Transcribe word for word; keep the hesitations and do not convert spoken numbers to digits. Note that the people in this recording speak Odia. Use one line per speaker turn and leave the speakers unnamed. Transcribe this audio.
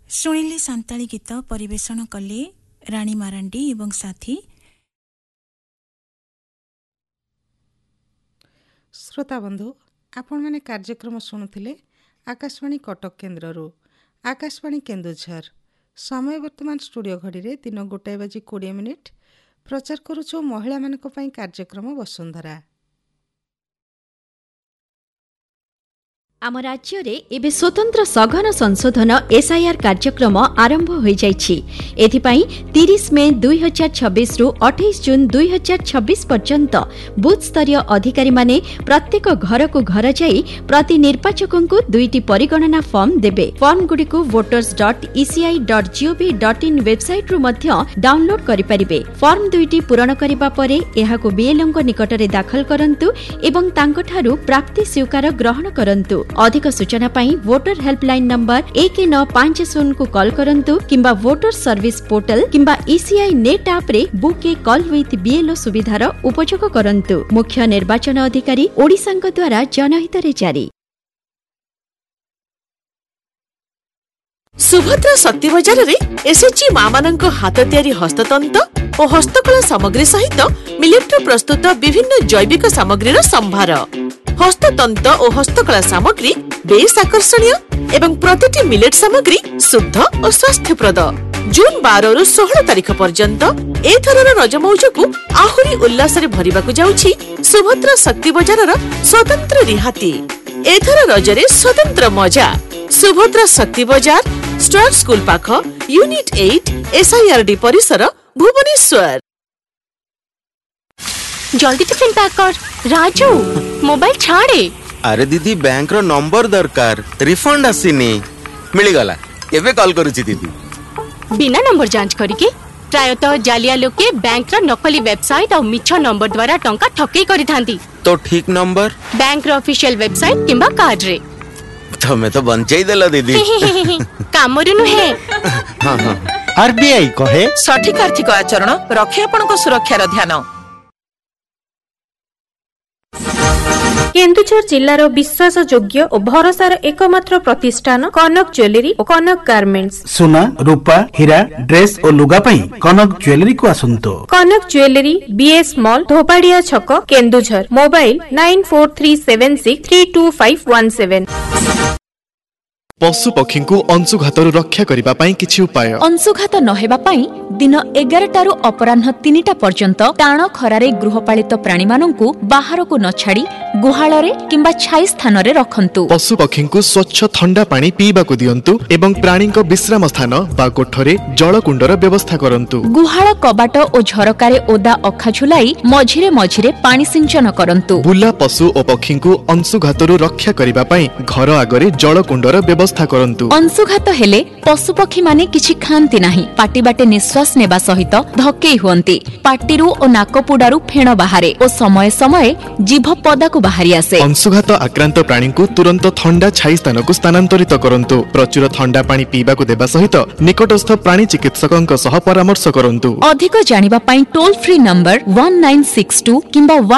ଶୁଣିଲେ ସାନ୍ତାଳୀ ଗୀତ ପରିବେଷଣ କଲେ ରାଣୀ ମାରାଣ୍ଡି ଏବଂ ସାଥୀ।
ଶ୍ରୋତାବନ୍ଧୁ, ଆପଣମାନେ କାର୍ଯ୍ୟକ୍ରମ ଶୁଣୁଥିଲେ ଆକାଶବାଣୀ କଟକ କେନ୍ଦ୍ରରୁ। ଆକାଶବାଣୀ କେନ୍ଦୁଝର। ସମୟ ବର୍ତ୍ତମାନ ଷ୍ଟୁଡ଼ିଓ ଘଡ଼ିରେ ଦିନ ଗୋଟାଏ ବାଜି କୋଡ଼ିଏ ମିନିଟ୍। ପ୍ରଚାର କରୁଛୁ ମହିଳାମାନଙ୍କ ପାଇଁ କାର୍ଯ୍ୟକ୍ରମ ବସୁନ୍ଧରା।
ଆମ ରାଜ୍ୟରେ ଏବେ ସ୍ୱତନ୍ତ୍ର ସଘନ ସଂଶୋଧନ ଏସ୍ଆଇଆର୍ କାର୍ଯ୍ୟକ୍ରମ ଆରମ୍ଭ ହୋଇଯାଇଛି। ଏଥିପାଇଁ ତିରିଶ ମେ ଦୁଇ ହଜାର ଛବିଶରୁ ଅଠେଇଶ ଜୁନ୍ ଦୁଇ ହଜାର ଛବିଶ ପର୍ଯ୍ୟନ୍ତ ବୁଥ୍ ସ୍ତରୀୟ ଅଧିକାରୀମାନେ ପ୍ରତ୍ୟେକ ଘରକୁ ଘର ଯାଇ ପ୍ରତି ନିର୍ବାଚକଙ୍କୁ ଦୁଇଟି ପରିଗଣନା ଫର୍ମ ଦେବେ। ଫର୍ମଗୁଡ଼ିକୁ voters dot ECI dot GOV dot in ୱେବ୍ସାଇଟ୍ରୁ ମଧ୍ୟ ଡାଉନ୍ଲୋଡ୍ କରିପାରିବେ। ଫର୍ମ ଦୁଇଟି ପୂରଣ କରିବା ପରେ ଏହାକୁ ବିଏଲ୍ଓଙ୍କ ନିକଟରେ ଦାଖଲ କରନ୍ତୁ ଏବଂ ତାଙ୍କଠାରୁ ପ୍ରାପ୍ତି ସ୍ୱୀକାର ଗ୍ରହଣ କରନ୍ତୁ। ଅଧିକ ସୂଚନା ପାଇଁ ଭୋଟର ହେଲ୍ପଲାଇନ୍ ନମ୍ବର ଏକ ନଅ ପାଞ୍ଚ ଶୂନକୁ କଲ୍ କରନ୍ତୁ କିମ୍ବା ଭୋଟର ସର୍ଭିସ୍ ପୋର୍ଟାଲ କିମ୍ବା ଇସିଆଇ ନେଟ୍ ଆପ୍ରେ book A call with BLO ସୁବିଧାର ଉପଯୋଗ କରନ୍ତୁ। ମୁଖ୍ୟ ନିର୍ବାଚନ ଅଧିକାରୀ ଓଡ଼ିଶାଙ୍କ ଦ୍ୱାରା ଜନହିତରେ ଜାରି।
ସୁଭଦ୍ରା ଶକ୍ତି ବଜାରରେ ଏସ୍ଏଚ୍ଜି ମାମାନଙ୍କ ହାତ ତିଆରି ହସ୍ତତନ୍ତ ଓ ହସ୍ତକଳା ସାମଗ୍ରୀ ସହିତ ମିଲେଟ୍ରୁ ପ୍ରସ୍ତୁତ ବିଭିନ୍ନ ଜୈବିକ ସାମଗ୍ରୀର ସମ୍ଭାର। ହସ୍ତତନ୍ତ ଓ ହସ୍ତକଳା ସାମଗ୍ରୀ ବେଶ୍ ଆକର୍ଷଣୀୟ ଏବଂ ପ୍ରତିଟି ମିଲେଟ୍ ସାମଗ୍ରୀ ଶୁଦ୍ଧ ଓ ସ୍ୱାସ୍ଥ୍ୟପ୍ରଦ। ଜୁନ୍ ବାରରୁ ଷୋହଳ ତାରିଖ ପର୍ଯ୍ୟନ୍ତ ଏଥରର ରଜ ମଉଜକୁ ଆହୁରି ଉଲ୍ଲାସରେ ଭରିବାକୁ ଯାଉଛି ସୁଭଦ୍ରା ଶକ୍ତି ବଜାରର ସ୍ୱତନ୍ତ୍ର ରିହାତି। ଏଥର ରଜରେ ସ୍ୱତନ୍ତ୍ର ମଜା। ସୁଭଦ୍ରା ଶକ୍ତି ବଜାର, ଷ୍ଟାର୍ ସ୍କୁଲ ପାଖ, ୟୁନିଟ୍ ଏଇଟ୍, ଏସ୍ଆଇଆର୍ଡି ପରିସର, ଭୁବନେଶ୍ୱର।
जल्दी टिफिन पैक कर। राजू मोबाइल छाड़े।
अरे दीदी बैंक रो नंबर दरकार, रिफंड आसीनी। मिली गला, एबे कॉल करूची दीदी।
बिना नंबर जांच करिके प्रायतः जालिया लोके बैंक रो नकली वेबसाइट और मिछ नंबर द्वारा टंका ठकेई करि थांती।
तो ठीक नंबर
बैंक रो ऑफिशियल वेबसाइट किंबा कार्ड रे।
तमे तो बंचाई देला दीदी।
कामरु नुहे।
हां हां,
आरबीआई कहे
सठिक आर्थिक आचरण रखे आपनक सुरक्षार ध्यान।
केन्दुझर जिल्लार विश्वासयोग्य और भरोसार एकमात्र प्रतिष्ठान कनक ज्वेलरी और कनक गार्मेंट्स।
सुना, रूपा, हीरा, ड्रेस और लुगा पई कनक ज्वेलरी को आसंतो।
कनक ज्वेलरी बीएस मॉल धोपाड़िया छक Keonjhar. Mobile nine four three seven six three to five one seven.
पशु पक्षी को अंशुघातरू रक्षा करिबा पई किछि उपाय।
अंशुघात न हेबा पई दिन एगारटारू अपराह्न तीनिटा पर्यंत टाण खरारे गृहपालित प्राणी मानंकु बाहरकु न छाड़ी गुहाଳରେ किंबा छाई स्थान रे रखंतु।
पशु पक्षी को स्वच्छ ठंडा पानी पीबाकु दियंतु एवं प्राणी को विश्राम स्थान बा कोठरे जलकुंडर व्यवस्था करंतु।
गुहाळ कबाट ओ झरकारे ओदा अखा झुलाई मझिरे मझिरे पानी सिंचन करंतु।
बुला पशु और पक्षी को अंशुघातरू रक्षा करिबा पई घर आगरे जलकुंडर व्यवस्था करंतु।
अंशुघात हेले पशु पक्षी माने किछि खांती नाही। पाटी बाटे निश्वास नेबा सहित धक्केई हुअंती। पाटीरू ओ नाकपुडारू फेण बाहारे ओ समय समय जीभ पदाकु बाहरी आसे।
अंशुघात आक्रांत प्राणी को तुरंत ठंडा छाई स्थान को स्थानांतरित करंतु। प्रचुर ठंडा पानी पीबाकु देबा सहित निकटस्थ प्राणी चिकित्सकଙ୍କ सह परामर्श करंतु।
अधिक जानिबा पई toll free number one nine six to किंबा